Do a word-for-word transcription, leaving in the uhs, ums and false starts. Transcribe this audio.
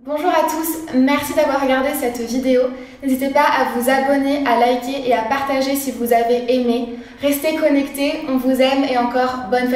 Bonjour à tous, merci d'avoir regardé cette vidéo. N'hésitez pas à vous abonner, à liker et à partager si vous avez aimé. Restez connectés, on vous aime et encore bonne fête.